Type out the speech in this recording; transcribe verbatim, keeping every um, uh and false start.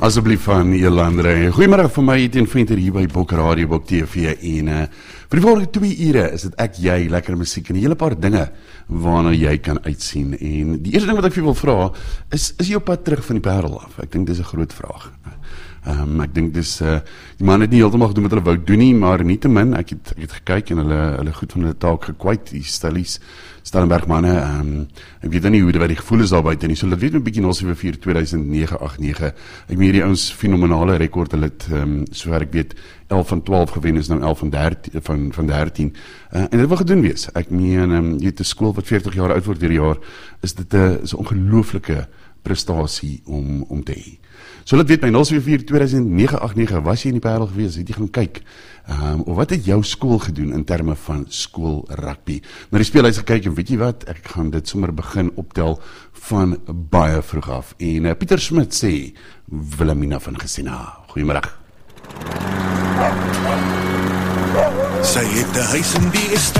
Asseblief van Jolande. Goeiemôre vir my teen Venter hier by Bok Radio, Bok T V en uh, vir die volgende twee ure is dit ek, jy, lekker musiek en 'n hele paar dinge waarna jy kan uitsien. En die eerste ding wat ek vir wil vra is, is jy op pad terug van die Parel af? Ek dink dis 'n groot vraag. Um, ek dink dis, uh, die man het nie heeltemal gedoen wat hulle wou doen nie, maar nietemin, ek het, ek het gekyk en hulle, hulle goed van hulle taak gekwyt, die Stellies, Stellenberg manne, um, ek weet nie hoe wat die gevoel is daar buite nie, so laat weet my bietjie nul sewe vier twee nege agt nege, ek meen die ouens fenomenale rekord, hulle het, um, sover ek weet, elf van twaalf gewen is nou elf van dertien, van, van dertien, uh, en dit wil gedoen wees, ek meen, um, jy het 'n skool wat veertig jaar oud word weer jaar, is dit 'n ongelooflike prestasie om, om te hê. So laat weet my nul sewe vier twee nege agt nege, was jy in die Parel gewees, het jy gaan kyk, um, of wat het jou skool gedoen in terme van skool rugby? Na die speelhuis gekyk en weet jy wat, ek gaan dit sommer begin optel van baie vroeg af. En uh, Pieter Smit sê, Wilhelmina van Gesina, goeiemôre. Sy het 'n huis in die